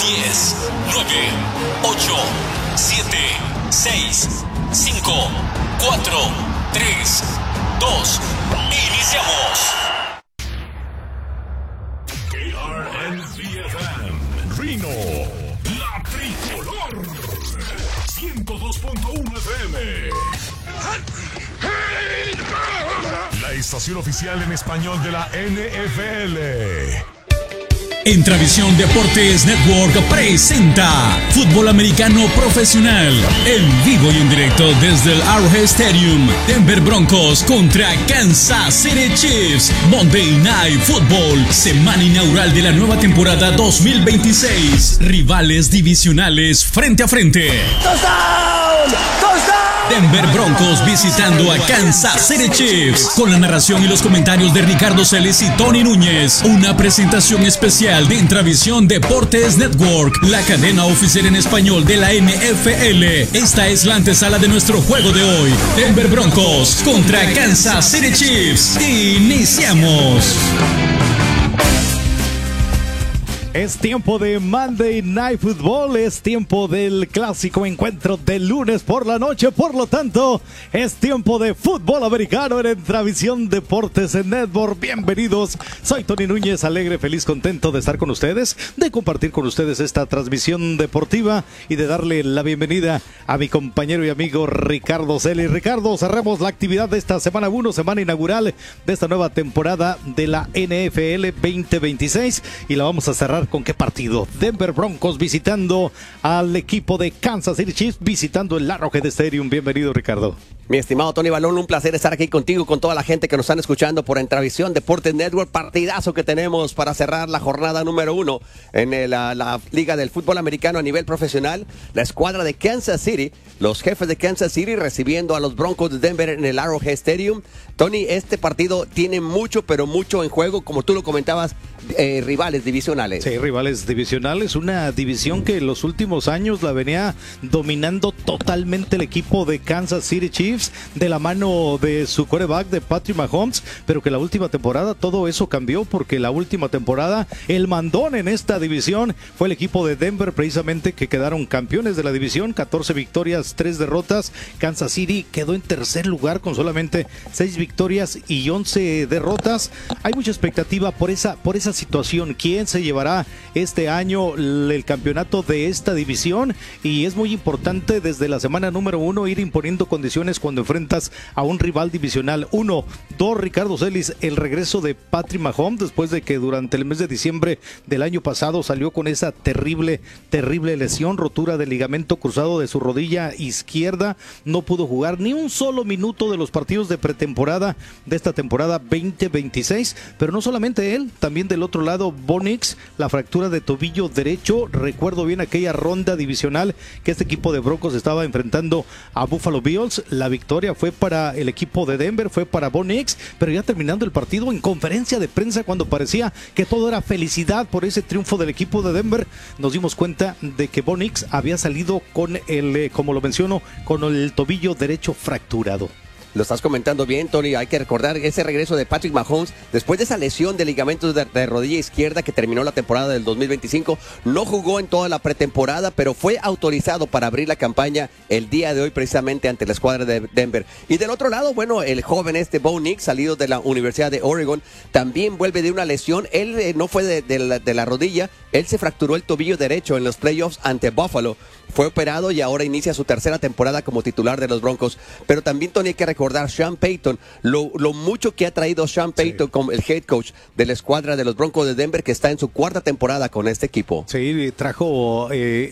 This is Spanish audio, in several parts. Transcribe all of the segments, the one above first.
10, 9, 8, 7, 6, 5, 4, 3, 2, iniciamos. KRNVFM, Reno, la tricolor, 102.1 FM. La estación oficial en español de la NFL. Entravisión Deportes Network presenta Fútbol Americano Profesional en vivo y en directo desde el Arrowhead Stadium. Denver Broncos contra Kansas City Chiefs. Monday Night Football, semana inaugural de la nueva temporada 2026. Rivales divisionales frente a frente. ¡Touchdown! ¡Touchdown! Denver Broncos visitando a Kansas City Chiefs, con la narración y los comentarios de Ricardo Celis y Tony Núñez. Una presentación especial de Intravisión Deportes Network, la cadena oficial en español de la NFL. Esta es la antesala de nuestro juego de hoy. Denver Broncos contra Kansas City Chiefs. Iniciamos. Es tiempo de Monday Night Football, es tiempo del clásico encuentro del lunes por la noche, por lo tanto, es tiempo de fútbol americano en Entravisión Deportes en Network. Bienvenidos, soy Tony Núñez, alegre, feliz, contento de estar con ustedes, de compartir con ustedes esta transmisión deportiva y de darle la bienvenida a mi compañero y amigo Ricardo Celis. Ricardo, cerramos la actividad de esta semana 1, semana inaugural de esta nueva temporada de la NFL 2026 y la vamos a cerrar. ¿Con qué partido? Denver Broncos visitando al equipo de Kansas City Chiefs, visitando el Arrowhead Stadium. Bienvenido, Ricardo. Mi estimado Tony Balón, un placer estar aquí contigo, con toda la gente que nos están escuchando por Entravisión Deportes Network. Partidazo que tenemos para cerrar la jornada número 1 en la Liga del Fútbol Americano a nivel profesional. La escuadra de Kansas City, los jefes de Kansas City recibiendo a los Broncos de Denver en el Arrowhead Stadium. Tony, este partido tiene mucho, pero mucho en juego, como tú lo comentabas, rivales divisionales. Sí, rivales divisionales, una división que en los últimos años la venía dominando totalmente el equipo de Kansas City Chiefs, de la mano de su quarterback, de Patrick Mahomes, pero que la última temporada todo eso cambió, porque la última temporada el mandón en esta división fue el equipo de Denver, precisamente, que quedaron campeones de la división, 14 victorias, 3 derrotas. Kansas City quedó en tercer lugar con solamente 6 victorias y 11 derrotas. Hay mucha expectativa por esa situación. ¿Quién se llevará este año el campeonato de esta división? Y es muy importante desde la semana número 1 ir imponiendo condiciones cuando enfrentas a un rival divisional. 1, 2, Ricardo Celis, el regreso de Patrick Mahomes después de que durante el mes de diciembre del año pasado salió con esa terrible lesión, rotura del ligamento cruzado de su rodilla izquierda. No pudo jugar ni un solo minuto de los partidos de pretemporada de esta temporada 2026, pero no solamente él, también del otro lado Bo Nix, la fractura de tobillo derecho. Recuerdo bien aquella ronda divisional que este equipo de Broncos estaba enfrentando a Buffalo Bills. La victoria fue para el equipo de Denver, fue para Bo Nix, pero ya terminando el partido, en conferencia de prensa, cuando parecía que todo era felicidad por ese triunfo del equipo de Denver, nos dimos cuenta de que Bo Nix había salido con el, como lo menciono, con el tobillo derecho fracturado. Lo estás comentando bien, Tony. Hay que recordar ese regreso de Patrick Mahomes después de esa lesión de ligamentos de rodilla izquierda que terminó la temporada del 2025. No jugó en toda la pretemporada, pero fue autorizado para abrir la campaña el día de hoy precisamente ante la escuadra de Denver. Y del otro lado, bueno, el joven Bo Nix, salido de la Universidad de Oregon, también vuelve de una lesión. Él no fue de la rodilla, él se fracturó el tobillo derecho en los playoffs ante Buffalo. Fue operado y ahora inicia su tercera temporada como titular de los Broncos. Pero también, Tony, hay que recordar Sean Payton, lo mucho que ha traído Sean Payton como el head coach de la escuadra de los Broncos de Denver, que está en su cuarta temporada con este equipo. Sí, trajo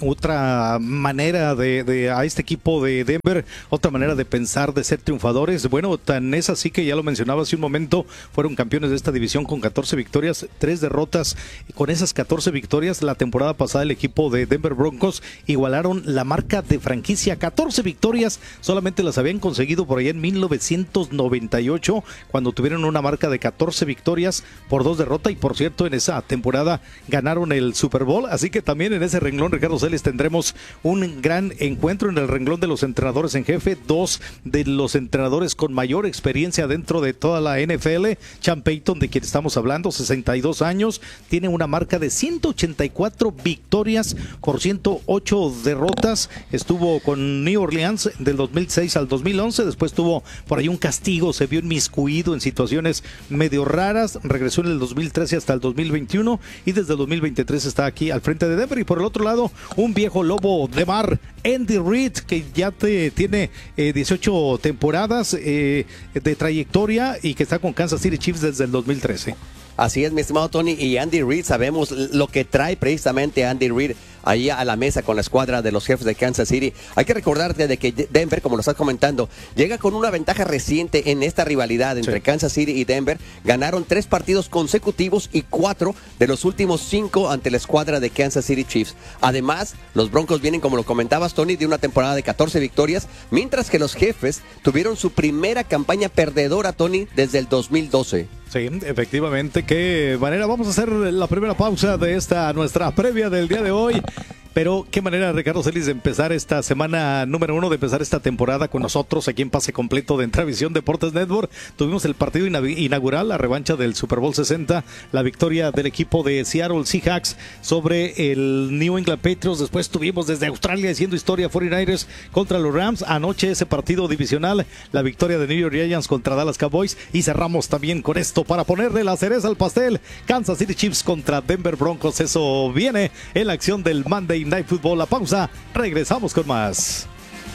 otra manera a este equipo de Denver, otra manera de pensar, de ser triunfadores. Bueno, tan es así que ya lo mencionaba hace un momento, fueron campeones de esta división con 14 victorias, 3 derrotas. Con esas 14 victorias, la temporada pasada el equipo de Denver Broncos igualaron la marca de franquicia. 14 victorias solamente las habían conseguido por allá en 1998, cuando tuvieron una marca de 14 victorias por 2 derrotas, y por cierto en esa temporada ganaron el Super Bowl. Así que también en ese renglón, Ricardo Celis, tendremos un gran encuentro en el renglón de los entrenadores en jefe, 2 de los entrenadores con mayor experiencia dentro de toda la NFL. Sean Payton, de quien estamos hablando, 62 años, tiene una marca de 180 184 victorias por 108 derrotas. Estuvo con New Orleans del 2006 al 2011, después tuvo por ahí un castigo, se vio inmiscuido en situaciones medio raras, regresó en el 2013 hasta el 2021 y desde el 2023 está aquí al frente de Denver. Y por el otro lado, un viejo lobo de mar, Andy Reid, que ya tiene 18 temporadas de trayectoria y que está con Kansas City Chiefs desde el 2013. Así es, mi estimado Tony, y Andy Reid, sabemos lo que trae precisamente Andy Reid ahí a la mesa con la escuadra de los Jefes de Kansas City. Hay que recordarte de que Denver, como lo estás comentando, llega con una ventaja reciente en esta rivalidad entre Kansas City y Denver. Ganaron 3 partidos consecutivos y 4 de los últimos 5 ante la escuadra de Kansas City Chiefs. Además, los Broncos vienen, como lo comentabas, Tony, de una temporada de 14 victorias, mientras que los Jefes tuvieron su primera campaña perdedora, Tony, desde el 2012. Sí, efectivamente, qué manera. Vamos a hacer la primera pausa de esta nuestra previa del día de hoy. Pero qué manera, Ricardo Celis, de empezar esta semana número 1, de empezar esta temporada con nosotros aquí en Pase Completo de Entravisión Deportes Network. Tuvimos el partido inaugural, la revancha del Super Bowl 60, la victoria del equipo de Seattle Seahawks sobre el New England Patriots. Después tuvimos desde Australia haciendo historia 49ers contra los Rams. Anoche ese partido divisional, la victoria de New York Giants contra Dallas Cowboys. Y cerramos también con esto para ponerle la cereza al pastel, Kansas City Chiefs contra Denver Broncos. Eso viene en la acción del Monday Night Football. La pausa, regresamos con más.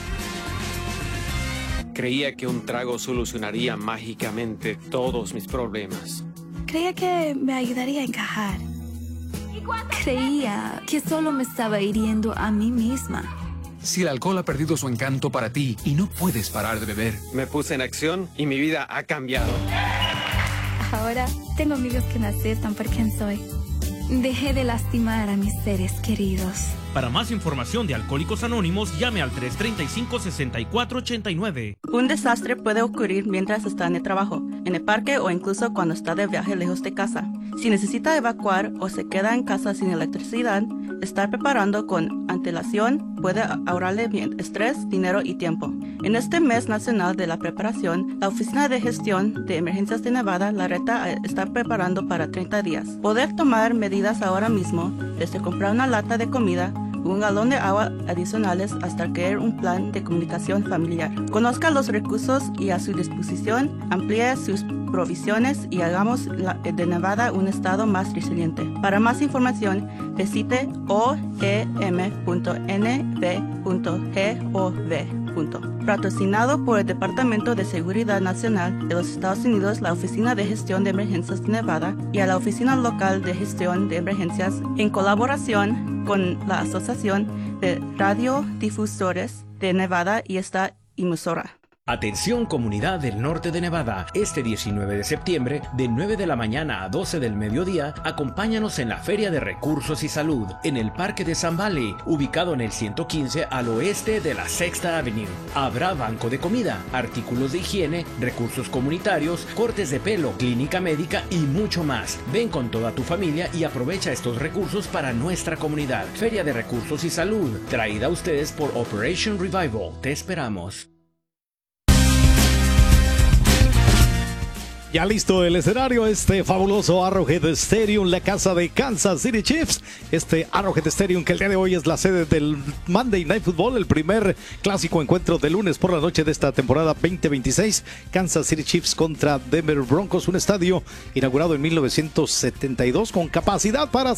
Creía que un trago solucionaría mágicamente todos mis problemas. Creía que me ayudaría a encajar. Creía que solo me estaba hiriendo a mí misma. Si el alcohol ha perdido su encanto para ti y no puedes parar de beber. Me puse en acción y mi vida ha cambiado. Ahora tengo amigos que me aceptan por quien soy. Dejé de lastimar a mis seres queridos. Para más información de Alcohólicos Anónimos, llame al 335-6489. Un desastre puede ocurrir mientras está en el trabajo, en el parque o incluso cuando está de viaje lejos de casa. Si necesita evacuar o se queda en casa sin electricidad, estar preparando con antelación puede ahorrarle estrés, dinero y tiempo. En este mes nacional de la preparación, la Oficina de Gestión de Emergencias de Nevada la reta a estar preparando para 30 días. Poder tomar medidas ahora mismo, desde comprar una lata de comida, un galón de agua adicionales hasta crear un plan de comunicación familiar. Conozca los recursos y a su disposición, amplíe sus provisiones y hagamos de Nevada un estado más resiliente. Para más información, visite oem.nv.gov. Patrocinado por el Departamento de Seguridad Nacional de los Estados Unidos, la Oficina de Gestión de Emergencias de Nevada y a la Oficina Local de Gestión de Emergencias en colaboración con la Asociación de Radiodifusores de Nevada y esta emisora. Atención comunidad del norte de Nevada, este 19 de septiembre de 9 de la mañana a 12 del mediodía, acompáñanos en la Feria de Recursos y Salud en el Parque de Sun Valley, ubicado en el 115 al oeste de la Sexta Avenue. Habrá banco de comida, artículos de higiene, recursos comunitarios, cortes de pelo, clínica médica y mucho más. Ven con toda tu familia y aprovecha estos recursos para nuestra comunidad. Feria de Recursos y Salud, traída a ustedes por Operation Revival. Te esperamos. Ya listo el escenario, este fabuloso Arrowhead Stadium, la casa de Kansas City Chiefs. Este Arrowhead Stadium que el día de hoy es la sede del Monday Night Football, el primer clásico encuentro de lunes por la noche de esta temporada 2026. Kansas City Chiefs contra Denver Broncos, un estadio inaugurado en 1972 con capacidad para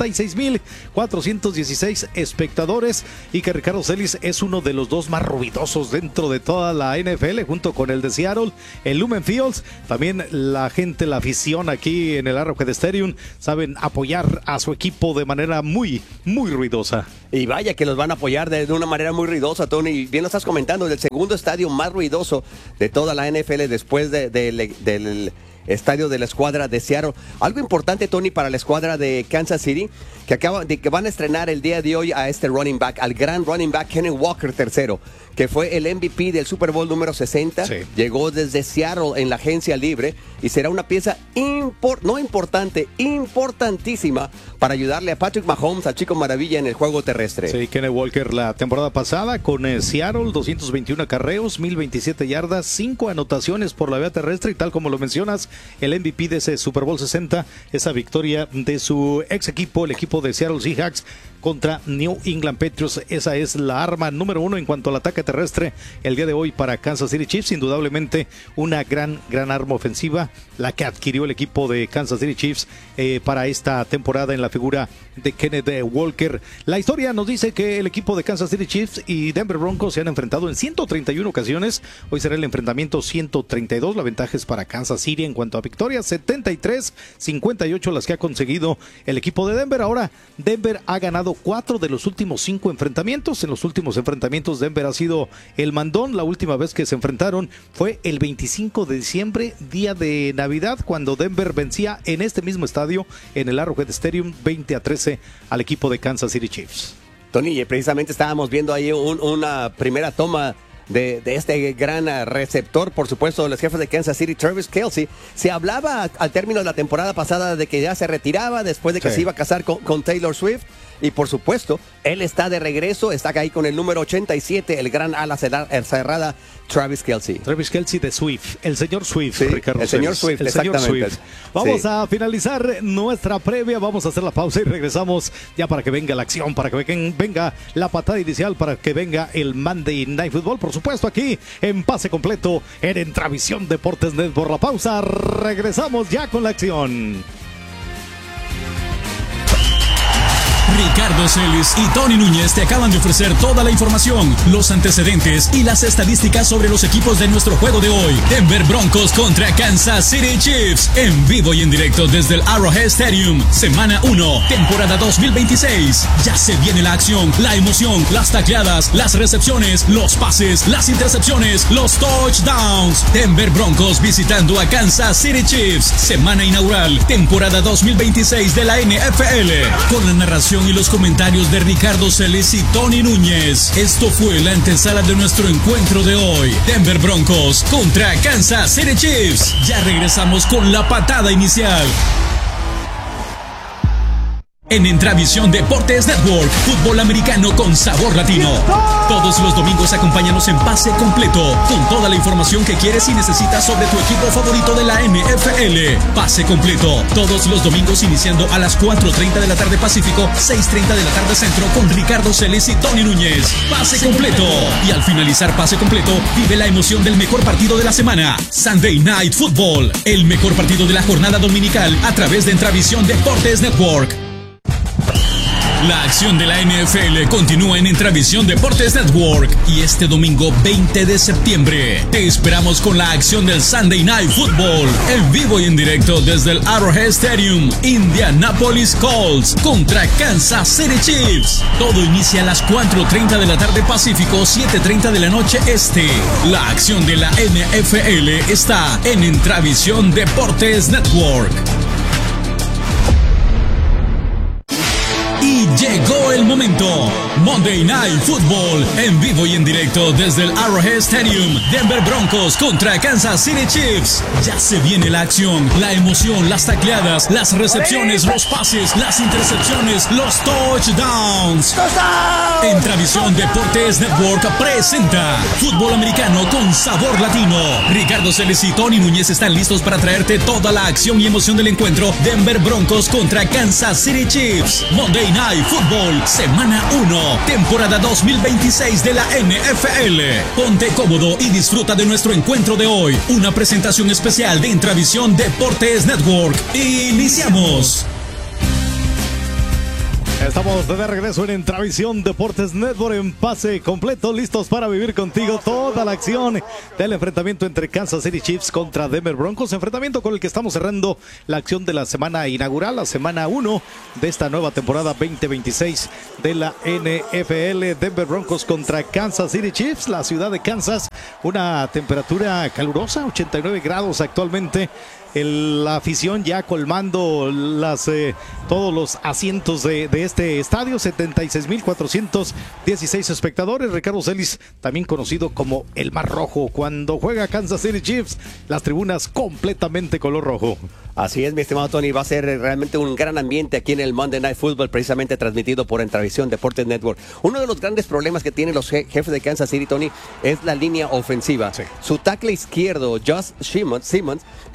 76,416 espectadores y que Ricardo Celis es uno de los dos más ruidosos dentro de toda la NFL junto con el de Seattle, el Lumen Fields. También la gente, la afición aquí en el Arrowhead Stadium saben apoyar a su equipo de manera muy, muy ruidosa. Y vaya que los van a apoyar de una manera muy ruidosa, Tony. Bien lo estás comentando, el segundo estadio más ruidoso de toda la NFL después del estadio de la escuadra de Seattle. Algo importante, Tony, para la escuadra de Kansas City, que van a estrenar el día de hoy a este running back, al gran running back Kenny Walker III, que fue el MVP del Super Bowl número 60. Sí. Llegó desde Seattle en la agencia libre y será una pieza importantísima para ayudarle a Patrick Mahomes, al Chico Maravilla, en el juego terrestre. Sí, Kenny Walker la temporada pasada con Seattle, 221 acarreos, 1027 yardas, 5 anotaciones por la vía terrestre y tal como lo mencionas, el MVP de ese Super Bowl 60, esa victoria de su ex equipo, el equipo de Seattle Seahawks, contra New England Patriots. Esa es la arma número 1 en cuanto al ataque terrestre el día de hoy para Kansas City Chiefs. Indudablemente una gran arma ofensiva la que adquirió el equipo de Kansas City Chiefs para esta temporada en la figura de Kenneth Walker. La historia nos dice que el equipo de Kansas City Chiefs y Denver Broncos se han enfrentado en 131 ocasiones. Hoy será el enfrentamiento 132. La ventaja es para Kansas City en cuanto a victorias, 73-58 las que ha conseguido el equipo de Denver. Ahora Denver ha ganado 4 de los últimos 5 enfrentamientos. En los últimos enfrentamientos Denver ha sido el mandón. La última vez que se enfrentaron fue el 25 de diciembre, día de Navidad, cuando Denver vencía en este mismo estadio, en el Arrowhead Stadium, 20-13 al equipo de Kansas City Chiefs. Tony, precisamente estábamos viendo ahí una primera toma de este gran receptor, por supuesto, de los jefes de Kansas City, Travis Kelce. Se hablaba al término de la temporada pasada de que ya se retiraba después de que se iba a casar con Taylor Swift. Y por supuesto, él está de regreso, está ahí con el número 87, el gran ala cerrada, Travis Kelce. Travis Kelce de Swift, el señor Swift, sí, Ricardo. El señor Swift, exactamente. Vamos a finalizar nuestra previa, vamos a hacer la pausa y regresamos ya para que venga la acción, para que venga la patada inicial, para que venga el Monday Night Football, por supuesto, aquí en Pase Completo, en Entravisión Deportes Net. Por la pausa, regresamos ya con la acción. Ricardo Celis y Tony Núñez te acaban de ofrecer toda la información, los antecedentes y las estadísticas sobre los equipos de nuestro juego de hoy. Denver Broncos contra Kansas City Chiefs, en vivo y en directo desde el Arrowhead Stadium. Semana 1, temporada 2026. Ya se viene la acción, la emoción, las tacleadas, las recepciones, los pases, las intercepciones, los touchdowns. Denver Broncos visitando a Kansas City Chiefs. Semana inaugural, temporada 2026 de la NFL. Con la narración y los comentarios de Ricardo Celis y Tony Núñez. Esto fue la antesala de nuestro encuentro de hoy. Denver Broncos contra Kansas City Chiefs. Ya regresamos con la patada inicial. En Entravisión Deportes Network, fútbol americano con sabor latino. Todos los domingos acompáñanos en Pase Completo, con toda la información que quieres y necesitas sobre tu equipo favorito de la NFL. Pase Completo, todos los domingos iniciando a las 4:30 de la tarde Pacífico, 6:30 de la tarde Centro, con Ricardo Celis y Tony Núñez. Pase Completo. Y al finalizar Pase Completo, vive la emoción del mejor partido de la semana, Sunday Night Football, el mejor partido de la jornada dominical a través de Entravisión Deportes Network. La acción de la NFL continúa en Entravisión Deportes Network y este domingo 20 de septiembre te esperamos con la acción del Sunday Night Football en vivo y en directo desde el Arrowhead Stadium. Indianapolis Colts contra Kansas City Chiefs. Todo inicia a las 4:30 de la tarde Pacífico, 7:30 de la noche Este. La acción de la NFL está en Entravisión Deportes Network. Y llegó el momento. Monday Night Football en vivo y en directo desde el Arrowhead Stadium. Denver Broncos contra Kansas City Chiefs. Ya se viene la acción, la emoción, las tacleadas, las recepciones, los pases, las intercepciones, los touchdowns. Entravisión Deportes Network presenta fútbol americano con sabor latino. Ricardo Celis y Tony Núñez están listos para traerte toda la acción y emoción del encuentro. Denver Broncos contra Kansas City Chiefs. Monday Night Football, semana 1, temporada 2026 de la NFL. Ponte cómodo y disfruta de nuestro encuentro de hoy. Una presentación especial de Entravisión Deportes Network. ¡Iniciamos! Estamos de regreso en Entravisión Deportes Network en Pase Completo, listos para vivir contigo toda la acción del enfrentamiento entre Kansas City Chiefs contra Denver Broncos, enfrentamiento con el que estamos cerrando la acción de la semana inaugural, la semana 1 de esta nueva temporada 2026 de la NFL. Denver Broncos contra Kansas City Chiefs, la ciudad de Kansas, una temperatura calurosa, 89 grados actualmente. La afición ya colmando todos los asientos de este estadio, 76,416 espectadores. Ricardo Celis, también conocido como el Mar Rojo, cuando juega Kansas City Chiefs, las tribunas completamente color rojo. Así es, mi estimado Tony, va a ser realmente un gran ambiente aquí en el Monday Night Football, precisamente transmitido por Entravisión Deportes Network. Uno de los grandes problemas que tienen los jefes de Kansas City, Tony, es la línea ofensiva. Sí. Su tackle izquierdo, Josh Simmons, está fuera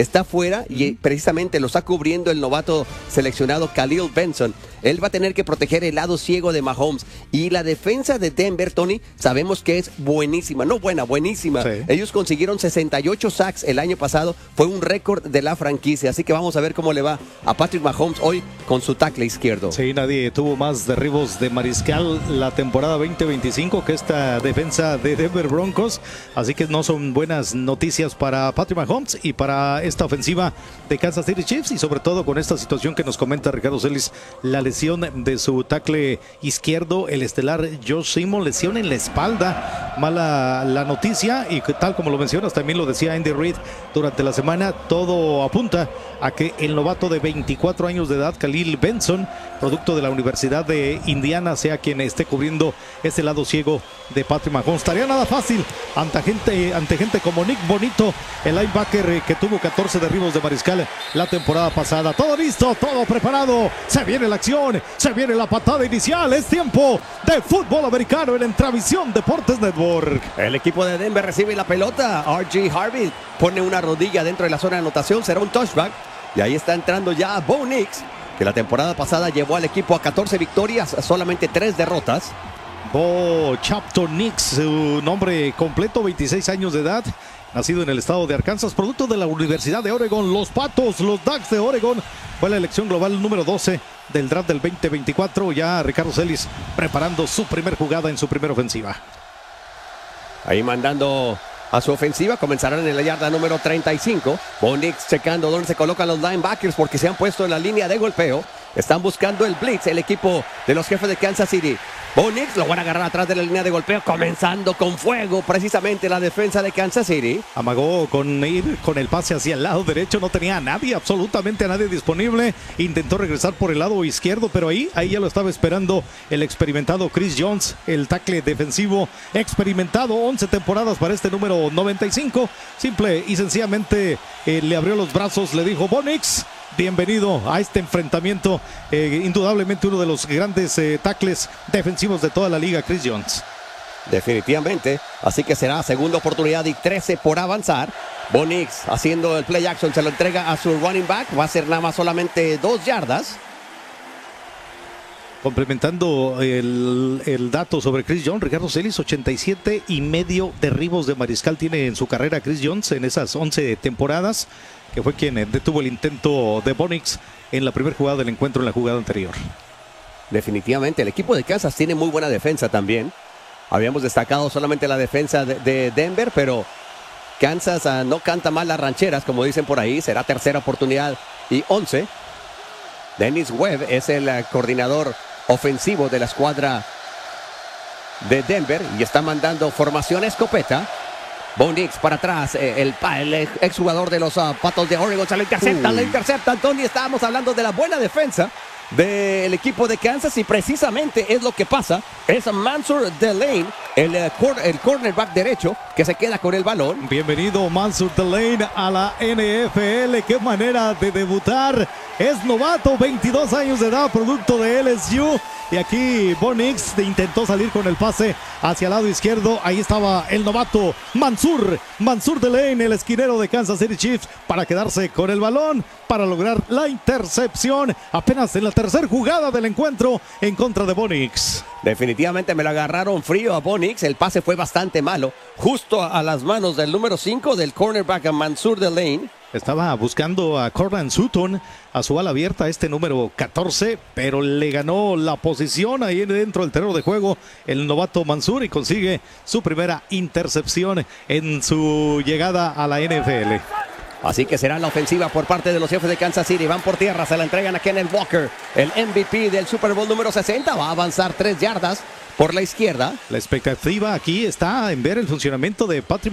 afuera y precisamente lo está cubriendo el novato seleccionado Khalil Benson. Él va a tener que proteger el lado ciego de Mahomes. Y la defensa de Denver, Tony, sabemos que es buenísima. No buena, buenísima. Sí. Ellos consiguieron 68 sacks el año pasado. Fue un récord de la franquicia. Así que vamos a ver cómo le va a Patrick Mahomes hoy con su tackle izquierdo. Sí, nadie tuvo más derribos de mariscal la temporada 2025 que esta defensa de Denver Broncos. Así que no son buenas noticias para Patrick Mahomes y para esta ofensiva de Kansas City Chiefs. Y sobre todo con esta situación que nos comenta Ricardo Celis, la lesión de su tackle izquierdo, el estelar Josh Simon, lesión en la espalda. Mala la noticia y tal como lo mencionas, también lo decía Andy Reid durante la semana, todo apunta a que el novato de 24 años de edad, Khalil Benson, producto de la Universidad de Indiana, sea quien esté cubriendo ese lado ciego de Patrick Mahomes. Estaría nada fácil ante gente como Nick Bonito, el linebacker que tuvo 14 derribos de mariscal la temporada pasada. Todo listo, todo preparado, se viene la acción, se viene la patada inicial, es tiempo de fútbol americano en Entravisión Deportes Network. El equipo de Denver recibe la pelota, R.J. Harvey pone una rodilla dentro de la zona de anotación, será un touchback, y ahí está entrando ya Bo Nix, que la temporada pasada llevó al equipo a 14 victorias, solamente 3 derrotas. Bo Chapton Nix, su nombre completo, 26 años de edad, nacido en el estado de Arkansas, producto de la Universidad de Oregon. Los Patos, los Ducks de Oregon, fue la elección global número 12 del draft del 2024. Ya Ricardo Celis preparando su primer jugada en su primera ofensiva. Ahí mandando a su ofensiva, comenzarán en la yarda número 35. Bo Nix checando dónde se colocan los linebackers porque se han puesto en la línea de golpeo. Están buscando el blitz, el equipo de los Jefes de Kansas City. Bo Nix lo van a agarrar atrás de la línea de golpeo, comenzando con fuego precisamente la defensa de Kansas City. Amagó con ir con el pase hacia el lado derecho, no tenía a nadie, absolutamente a nadie disponible. Intentó regresar por el lado izquierdo, pero ahí ya lo estaba esperando el experimentado Chris Jones, el tackle defensivo experimentado, 11 temporadas para este número 95. Simple y sencillamente le abrió los brazos, le dijo: Bo Nix, bienvenido a este enfrentamiento. Indudablemente uno de los grandes tackles defensivos de toda la liga, Chris Jones. Definitivamente, así que será segunda oportunidad y 13 por avanzar. Bo Nix haciendo el play action, se lo entrega a su running back, va a ser nada más solamente 2 yardas. Complementando el dato sobre Chris Jones, Ricardo Celis, 87.5 derribos de mariscal tiene en su carrera Chris Jones en esas 11 temporadas, que fue quien detuvo el intento de Bo Nix en la primera jugada del encuentro en la jugada anterior. Definitivamente, el equipo de Kansas tiene muy buena defensa también. Habíamos destacado solamente la defensa de Denver, pero Kansas no canta mal las rancheras, como dicen por ahí. Será tercera oportunidad y 11. Dennis Webb es el coordinador ofensivo de la escuadra de Denver y está mandando formación escopeta. Bo Nix para atrás, el exjugador de los Patos de Oregon, se lo interceptan, Tony. Estábamos hablando de la buena defensa del equipo de Kansas y precisamente es lo que pasa. Es Mansour Delane, el cornerback derecho, que se queda con el balón. Bienvenido Mansour Delane a la NFL. Qué manera de debutar. Es novato, 22 años de edad, producto de LSU. Y aquí Bo Nix intentó salir con el pase hacia el lado izquierdo. Ahí estaba el novato Mansour Delane, el esquinero de Kansas City Chiefs, para quedarse con el balón, para lograr la intercepción. Apenas en la tercera jugada del encuentro en contra de Bo Nix. Definitivamente me lo agarraron frío a Bo Nix. El pase fue bastante malo, justo a las manos del número 5 del cornerback Mansour Delane. Estaba buscando a Cortland Sutton, a su ala abierta, este número 14, pero le ganó la posición ahí dentro del terreno de juego el novato Mansour y consigue su primera intercepción en su llegada a la NFL. Así que será la ofensiva por parte de los Jefes de Kansas City. Van por tierra, se la entregan a Kenneth Walker, el MVP del Super Bowl número 60. Va a avanzar 3 yardas por la izquierda. La expectativa aquí está en ver el funcionamiento de Patrick